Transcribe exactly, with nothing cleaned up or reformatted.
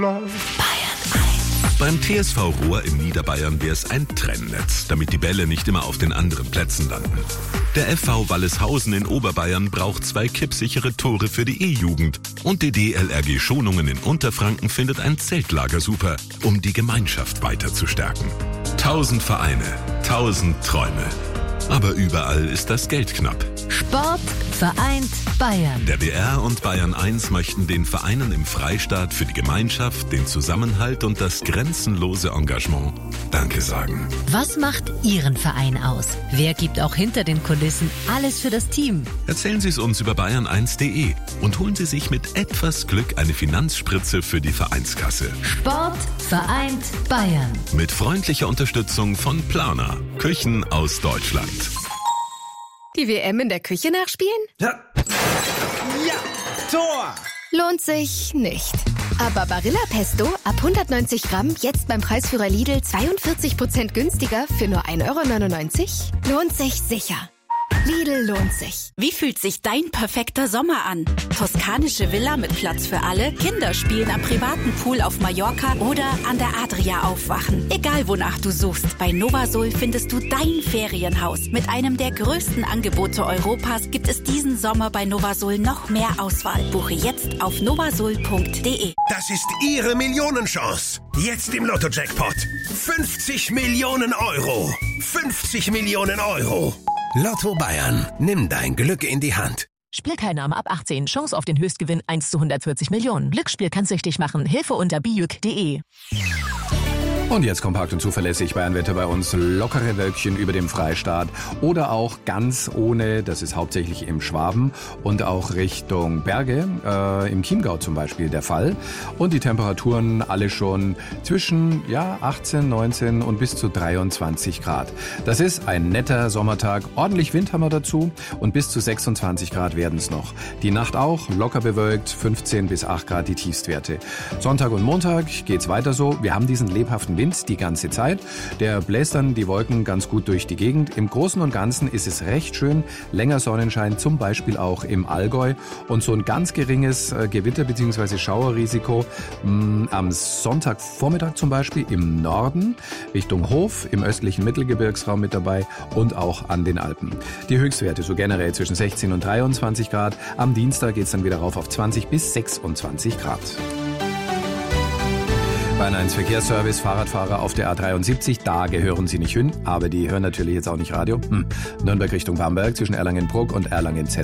Beim T S V Ruhr in Niederbayern wäre es ein Trennnetz, damit die Bälle nicht immer auf den anderen Plätzen landen. Der F V Walleshausen in Oberbayern braucht zwei kippsichere Tore für die E-Jugend. Und die D L R G Schonungen in Unterfranken findet ein Zeltlager super, um die Gemeinschaft weiter zu stärken. Tausend Vereine, tausend Träume. Aber überall ist das Geld knapp. Sport vereint Bayern. Der B R und Bayern eins möchten den Vereinen im Freistaat für die Gemeinschaft, den Zusammenhalt und das grenzenlose Engagement Danke sagen. Was macht Ihren Verein aus? Wer gibt auch hinter den Kulissen alles für das Team? Erzählen Sie es uns über bayern eins punkt de und holen Sie sich mit etwas Glück eine Finanzspritze für die Vereinskasse. Sport vereint Bayern. Mit freundlicher Unterstützung von Planer, Küchen aus Deutschland. Die W M in der Küche nachspielen? Ja. Ja, Tor! Lohnt sich nicht. Aber Barilla Pesto ab hundertneunzig Gramm jetzt beim Preisführer Lidl zweiundvierzig Prozent günstiger für nur ein Euro neunundneunzig? Lohnt sich sicher. Lidl lohnt sich. Wie fühlt sich dein perfekter Sommer an? Toskanische Villa mit Platz für alle? Kinder spielen am privaten Pool auf Mallorca oder an der Adria aufwachen? Egal wonach du suchst, bei Novasol findest du dein Ferienhaus. Mit einem der größten Angebote Europas gibt es diesen Sommer bei Novasol noch mehr Auswahl. Buche jetzt auf novasol punkt de. Das ist Ihre Millionenchance. Jetzt im Lotto-Jackpot. fünfzig Millionen Euro. fünfzig Millionen Euro. Lotto Bayern. Nimm dein Glück in die Hand. Spielteilnahme ab achtzehn. Chance auf den Höchstgewinn eins zu hundertvierzig Millionen. Glücksspiel kann süchtig machen. Hilfe unter bijuk punkt de. Und jetzt kompakt und zuverlässig Bayernwetter bei uns. Lockere Wölkchen über dem Freistaat oder auch ganz ohne, das ist hauptsächlich im Schwaben und auch Richtung Berge, äh, im Chiemgau zum Beispiel der Fall. Und die Temperaturen alle schon zwischen ja, achtzehn, neunzehn und bis zu dreiundzwanzig Grad. Das ist ein netter Sommertag. Ordentlich Wind haben wir dazu und bis zu sechsundzwanzig Grad werden es noch. Die Nacht auch locker bewölkt, fünfzehn bis acht Grad die Tiefstwerte. Sonntag und Montag geht's weiter so. Wir haben diesen lebhaften Wind die ganze Zeit. Der bläst dann die Wolken ganz gut durch die Gegend. Im Großen und Ganzen ist es recht schön. Länger Sonnenschein, zum Beispiel auch im Allgäu. Und so ein ganz geringes äh, Gewitter- bzw. Schauerrisiko mh, am Sonntagvormittag zum Beispiel im Norden, Richtung Hof, im östlichen Mittelgebirgsraum mit dabei und auch an den Alpen. Die Höchstwerte so generell zwischen sechzehn und dreiundzwanzig Grad. Am Dienstag geht es dann wieder rauf auf zwanzig bis sechsundzwanzig Grad. Bayern eins Verkehrsservice, Fahrradfahrer auf der A dreiundsiebzig, da gehören sie nicht hin, aber die hören natürlich jetzt auch nicht Radio. Hm. Nürnberg Richtung Bamberg zwischen Erlangen-Bruck und Erlangen-Zell.